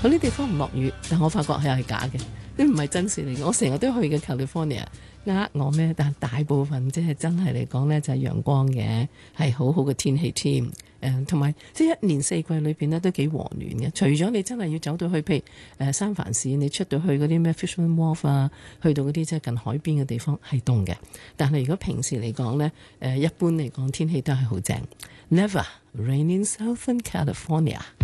嗰啲地方唔落雨，但我發覺係假嘅，啲唔係真事嚟嘅。我成日都去嘅 California，我咩？但大部分即係真係嚟講呢，就係陽光嘅，係好好嘅天氣添。同埋即係一年四季裏邊呢，都幾和暖嘅。除咗你真係要走到去，譬如三藩市，你出到去嗰啲咩 Fisherman Wharf 啊，去到嗰啲即係近海邊嘅地方係凍嘅。但係如果平時嚟講呢，一般嚟講天氣都係好正。Never rain in Southern California。